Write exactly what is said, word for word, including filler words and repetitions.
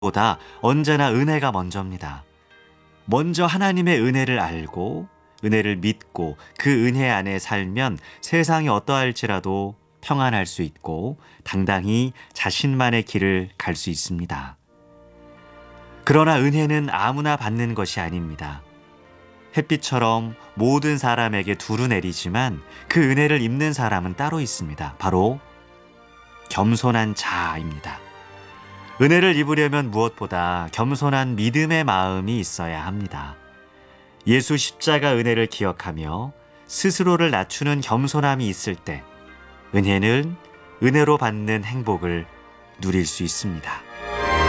보다 언제나 은혜가 먼저입니다. 먼저 하나님의 은혜를 알고 은혜를 믿고 그 은혜 안에 살면 세상이 어떠할지라도 평안할 수 있고 당당히 자신만의 길을 갈 수 있습니다. 그러나 은혜는 아무나 받는 것이 아닙니다. 햇빛처럼 모든 사람에게 두루 내리지만 그 은혜를 입는 사람은 따로 있습니다. 바로 겸손한 자입니다. 은혜를 입으려면 무엇보다 겸손한 믿음의 마음이 있어야 합니다. 예수 십자가 은혜를 기억하며 스스로를 낮추는 겸손함이 있을 때 은혜는 은혜로 받는 행복을 누릴 수 있습니다.